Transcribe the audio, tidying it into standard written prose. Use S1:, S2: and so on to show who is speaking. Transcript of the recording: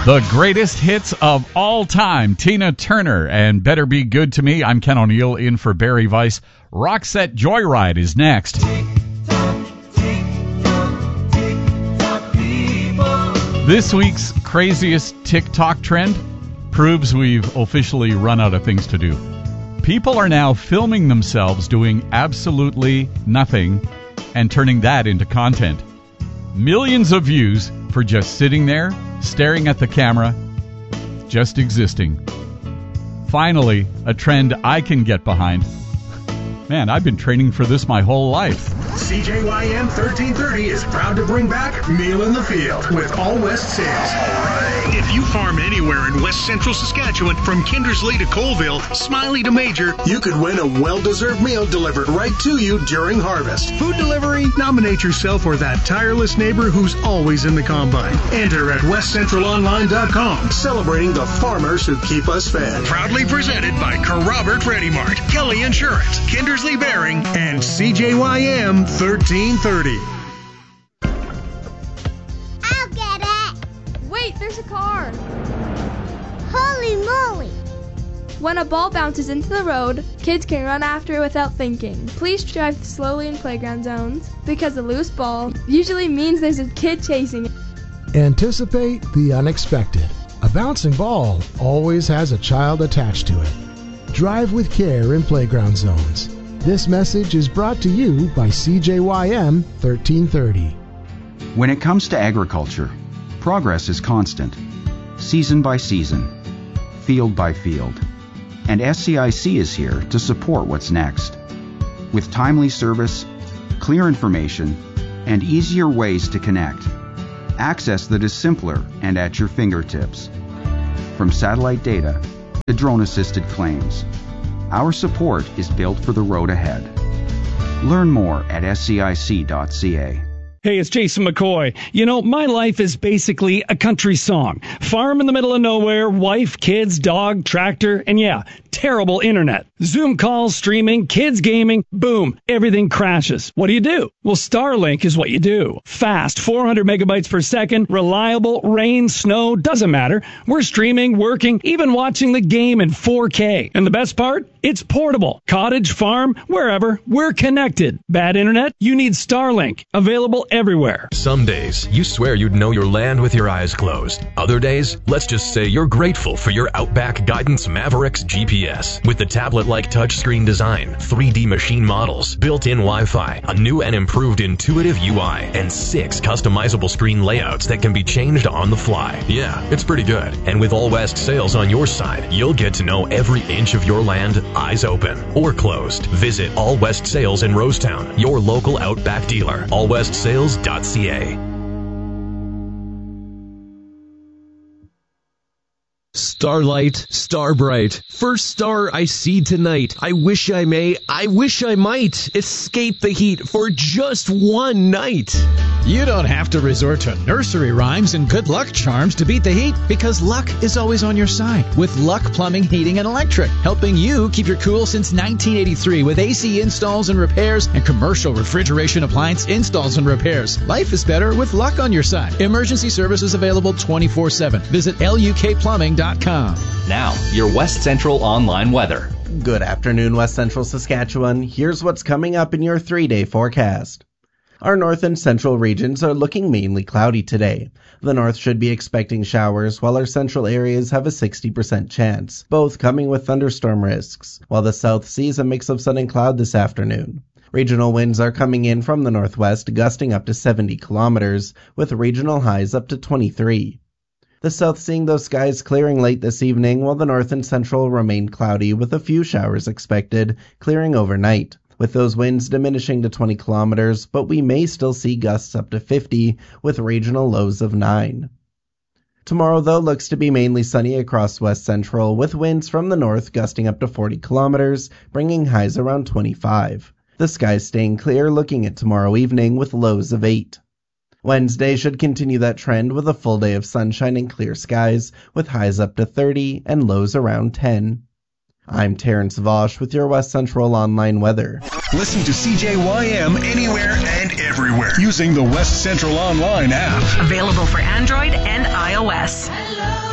S1: The greatest hits of all time, Tina Turner and Better Be Good to Me. I'm Ken O'Neill in for Barry Weiss. Roxette Joyride is next. This week's craziest TikTok trend proves we've officially run out of things to do. People are now filming themselves doing absolutely nothing and turning that into content. Millions of views for just sitting there, staring at the camera, just existing. Finally, a trend I can get behind. Man, I've been training for this my whole life.
S2: CJYM 1330 is proud to bring back Meal in the Field with All West Sales.
S3: If you farm anywhere in West Central Saskatchewan, from Kindersley to Colville, Smiley to Major,
S2: you could win a well-deserved meal delivered right to you during harvest.
S3: Food delivery, nominate yourself or that tireless neighbor who's always in the combine. Enter at westcentralonline.com.
S2: Celebrating the farmers who keep us fed.
S3: Proudly presented by Kerrobert Ready Mart, Kelly Insurance, Kindersley Bearing, and CJYM 1330.
S4: I'll get it.
S5: Wait, there's a car.
S4: Holy moly.
S5: When a ball bounces into the road, kids can run after it without thinking. Please drive slowly in playground zones, because a loose ball usually means there's a kid chasing it.
S6: Anticipate the unexpected. A bouncing ball always has a child attached to it. Drive with care in playground zones. This message is brought to you by CJYM 1330.
S7: When it comes to agriculture, progress is constant, season by season, field by field. And SCIC is here to support what's next. With timely service, clear information, and easier ways to connect. Access that is simpler and at your fingertips. From satellite data to drone-assisted claims, our support is built for the road ahead. Learn more at scic.ca.
S8: Hey, it's Jason McCoy. You know, my life is basically a country song. Farm in the middle of nowhere, wife, kids, dog, tractor, and yeah, terrible internet. Zoom calls, streaming, kids gaming, boom, everything crashes. What do? Well, Starlink is what you do. Fast, 400 megabytes per second, reliable, rain, snow, doesn't matter. We're streaming, working, even watching the game in 4K. And the best part? It's portable. Cottage, farm, wherever, we're connected. Bad internet? You need Starlink. Available everywhere.
S9: Some days, you swear you'd know your land with your eyes closed. Other days, let's just say you're grateful for your Outback Guidance Mavericks GPS. With the tablet-like touchscreen design, 3D machine models, built-in Wi-Fi, a new and improved intuitive UI, and 6 customizable screen layouts that can be changed on the fly. Yeah, it's pretty good. And with All West Sales on your side, you'll get to know every inch of your land, eyes open or closed. Visit All West Sales in Rosetown, your local Outback dealer. allwestsales.ca.
S10: Starlight, Starbright, first star I see tonight. I wish I may, I wish I might escape the heat for just one night.
S11: You don't have to resort to nursery rhymes and good luck charms to beat the heat, because luck is always on your side with Luck Plumbing, Heating, and Electric, helping you keep your cool since 1983 with AC installs and repairs and commercial refrigeration appliance installs and repairs. Life is better with Luck on your side. Emergency services available 24/7. Visit lukplumbing.com.
S12: Now, your West Central online weather.
S13: Good afternoon, West Central Saskatchewan. Here's what's coming up in your 3-day forecast. Our north and central regions are looking mainly cloudy today. The north should be expecting showers, while our central areas have a 60% chance, both coming with thunderstorm risks, while the south sees a mix of sun and cloud this afternoon. Regional winds are coming in from the northwest, gusting up to 70 kilometers, with regional highs up to 23. The south seeing those skies clearing late this evening, while the north and central remain cloudy with a few showers expected, clearing overnight, with those winds diminishing to 20 kilometers, but we may still see gusts up to 50, with regional lows of 9. Tomorrow, though, looks to be mainly sunny across West Central, with winds from the north gusting up to 40 kilometers, bringing highs around 25. The skies staying clear looking at tomorrow evening with lows of 8. Wednesday should continue that trend with a full day of sunshine and clear skies, with highs up to 30 and lows around 10. I'm Terrence Vosch with your West Central online weather.
S3: Listen to CJYM anywhere and everywhere using the West Central Online app.
S14: Available for Android and iOS. SOS.